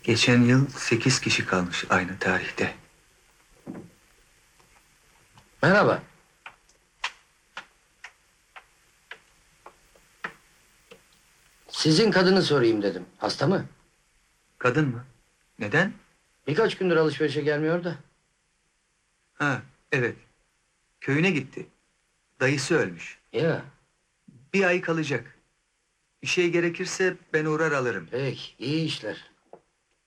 Geçen yıl 8 kişi kalmış aynı tarihte. Merhaba. Sizin kadını sorayım dedim. Hasta mı? Kadın mı? Neden? Birkaç gündür alışverişe gelmiyor da. Ha, evet. Köyüne gitti. Dayısı ölmüş. Ya, Bir ay kalacak. Bir şey gerekirse ben uğrar alırım. peki, iyi işler.